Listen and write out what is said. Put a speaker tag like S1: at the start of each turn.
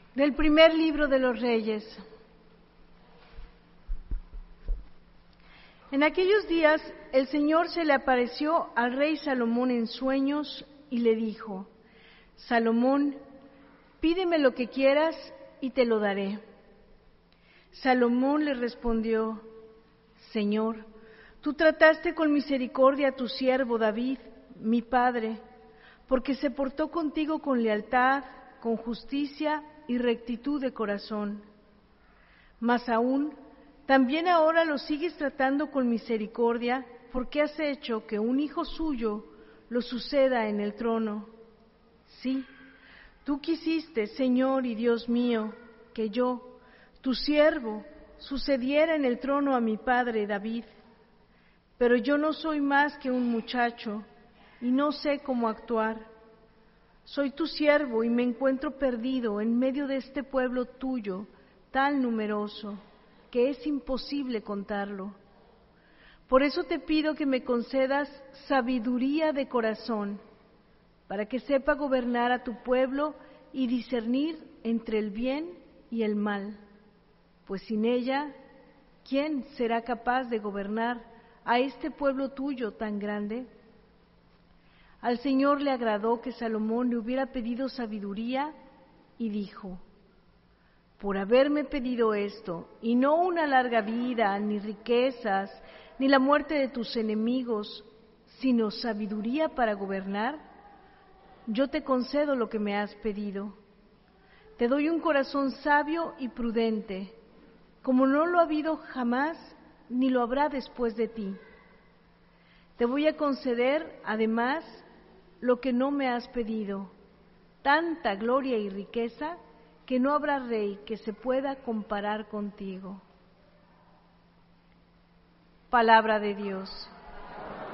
S1: Del primer libro de los Reyes. En aquellos días el Señor se le apareció al rey Salomón en sueños y le dijo: Salomón, pídeme lo que quieras y te lo daré. Salomón le respondió: Señor, tú trataste con misericordia a tu siervo David, mi padre, porque se portó contigo con lealtad, con justicia y rectitud de corazón. Mas aún, también ahora lo sigues tratando con misericordia, porque has hecho que un hijo suyo lo suceda en el trono. Sí, tú quisiste, Señor y Dios mío, que yo, tu siervo, sucediera en el trono a mi padre David. Pero yo no soy más que un muchacho y no sé cómo actuar. Soy tu siervo y me encuentro perdido en medio de este pueblo tuyo, tan numeroso, que es imposible contarlo. Por eso te pido que me concedas sabiduría de corazón, para que sepa gobernar a tu pueblo y discernir entre el bien y el mal, pues sin ella, ¿quién será capaz de gobernar a este pueblo tuyo tan grande? Al Señor le agradó que Salomón le hubiera pedido sabiduría y dijo: por haberme pedido esto, y no una larga vida, ni riquezas, ni la muerte de tus enemigos, sino sabiduría para gobernar, yo te concedo lo que me has pedido. Te doy un corazón sabio y prudente, como no lo ha habido jamás, ni lo habrá después de ti. Te voy a conceder, además, lo que no me has pedido, tanta gloria y riqueza, que no habrá rey que se pueda comparar contigo. Palabra de Dios.